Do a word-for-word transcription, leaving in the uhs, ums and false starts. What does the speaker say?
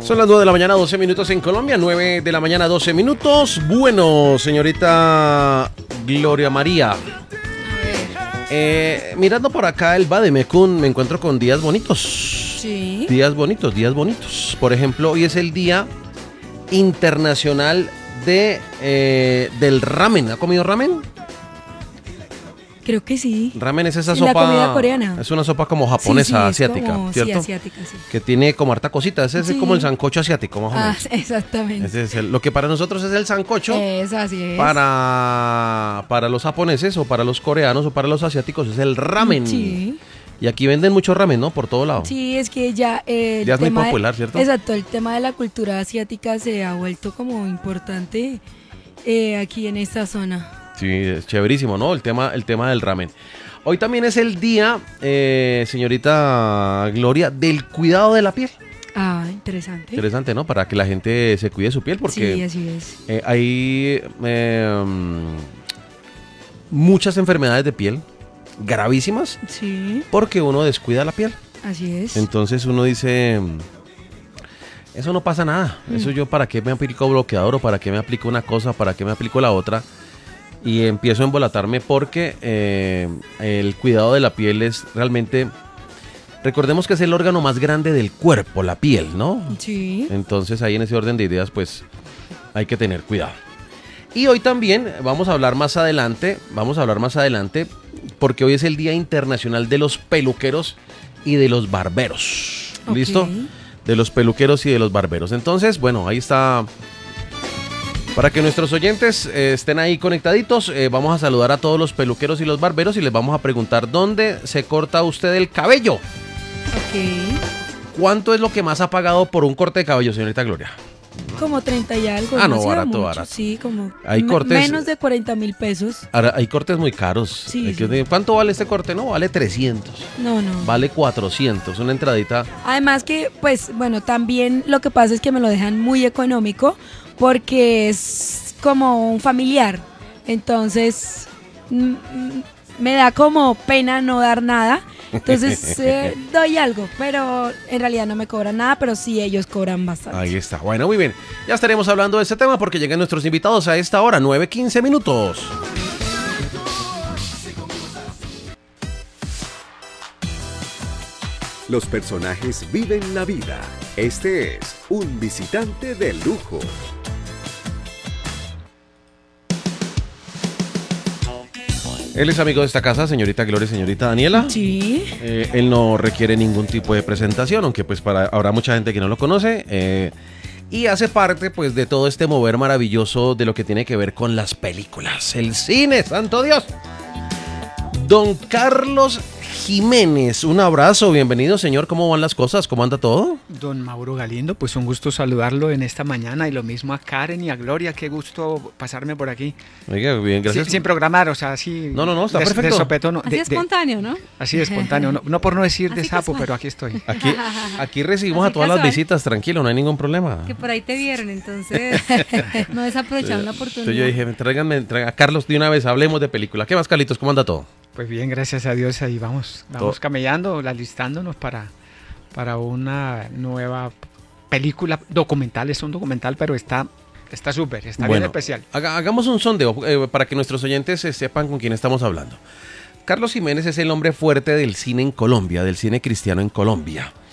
Son las nueve de la mañana, doce minutos en Colombia, nueve de la mañana, doce minutos. Bueno, señorita Gloria María, eh, mirando por acá el Bademecum, me encuentro con días bonitos. Sí. Días bonitos, días bonitos. Por ejemplo, hoy es el Día Internacional de, eh, del Ramen. ¿Ha comido ramen? Creo que sí. Ramen es esa La sopa. comida coreana. Es una sopa como japonesa, Sí, sí, es asiática, como- ¿cierto? Sí, asiática, sí. Que tiene como harta cosita. Ese es Sí. como el sancocho asiático, más o Ah, menos. exactamente. Ese es el- lo que para nosotros es el sancocho. Es así es. Para, para los japoneses o para los coreanos o para los asiáticos es el ramen. Sí. Y aquí venden mucho ramen, ¿no? Por todo lado. Sí, es que ya eh, el Ya es muy tema de- popular, ¿cierto? Exacto, el tema de la cultura asiática se ha vuelto como importante eh, aquí en esta zona. Sí, es chéverísimo, ¿no? El tema, el tema del ramen. Hoy también es el día, eh, señorita Gloria, del cuidado de la piel. Ah, interesante. Interesante, ¿no? Para que la gente se cuide su piel, porque Sí, así es. eh, hay eh, muchas enfermedades de piel gravísimas Sí, porque uno descuida la piel. así es. Entonces uno dice, eso no pasa nada. Eso yo, ¿para qué me aplico bloqueador o para qué me aplico una cosa, para qué me aplico la otra? Y empiezo a embolatarme porque eh, el cuidado de la piel es realmente, recordemos que es el órgano más grande del cuerpo, la piel, ¿no? Sí. Entonces ahí en ese orden de ideas pues hay que tener cuidado. Y hoy también vamos a hablar más adelante, vamos a hablar más adelante porque hoy es el Día Internacional de los Peluqueros y de los Barberos. Ok. ¿Listo? De los peluqueros y de los barberos. Entonces, bueno, ahí está. Para que nuestros oyentes eh, estén ahí conectaditos, eh, vamos a saludar a todos los peluqueros y los barberos y les vamos a preguntar dónde se corta usted el cabello. Ok. ¿Cuánto es lo que más ha pagado por un corte de cabello, señorita Gloria? Como treinta y algo. Ah, no, ha sido barato, mucho, barato. Sí, como Hay me- cortes- menos de cuarenta mil pesos. Ahora, hay cortes muy caros. Sí, Hay que- sí. ¿Cuánto vale este corte? No, vale trescientos. No, no. Vale cuatrocientos. Una entradita. Además que, pues, bueno, también lo que pasa es que me lo dejan muy económico porque es como un familiar. Entonces, mm, mm, me da como pena no dar nada. Entonces, eh, doy algo, pero en realidad no me cobran nada, pero sí ellos cobran bastante. Ahí está. Bueno, muy bien. Ya estaremos hablando de este tema porque llegan nuestros invitados a esta hora, nueve quince minutos. Los personajes viven la vida. Este es un visitante de lujo. Él es amigo de esta casa, señorita Gloria y señorita Daniela. Sí. Eh, él no requiere ningún tipo de presentación, aunque pues para habrá mucha gente que no lo conoce. eh, y hace parte pues de todo este mover maravilloso de lo que tiene que ver con las películas, el cine, santo Dios. Don Carlos Jiménez, un abrazo, bienvenido señor, ¿cómo van las cosas? ¿Cómo anda todo? Don Mauro Galindo, pues un gusto saludarlo en esta mañana y lo mismo a Karen y a Gloria, qué gusto pasarme por aquí. Oiga, bien, gracias. Sin, sin programar, o sea, así... No, no, no, está de, perfecto. de sopetón, no, Así de- de- espontáneo, ¿no? así de espontáneo, no, no por no decir de Así sapo, casual. pero aquí estoy. Aquí, aquí recibimos Así a todas las casual. visitas, tranquilo, no hay ningún problema. Que por ahí te vieron, entonces no desaprovecharon la oportunidad. Entonces yo dije, tráiganme, tráigan- a Carlos de una vez, hablemos de película. ¿Qué más, Carlitos? ¿Cómo anda todo? Pues bien, gracias a Dios, ahí vamos, vamos Todo. camellando, alistándonos para, para una nueva película documental, es un documental, pero está está súper, está bien especial. haga- hagamos un sondeo eh, para que nuestros oyentes eh, sepan con quién estamos hablando. Carlos Jiménez es el hombre fuerte del cine en Colombia, del cine cristiano en Colombia.